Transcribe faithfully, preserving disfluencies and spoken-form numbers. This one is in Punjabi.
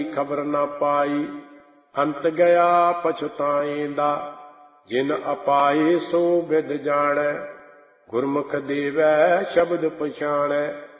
ਖਬਰ ਨਾ ਪਾਈ। ਅੰਤ ਗਿਆ ਪਛਤਾਏਂਦਾ, ਜਿਨ ਅਪਾਏ ਸੋ ਬਿਦ ਜਾਣੈ। ਗੁਰਮੁਖ ਦੇਵੈ ਸ਼ਬਦ ਪਛਾਣੈ।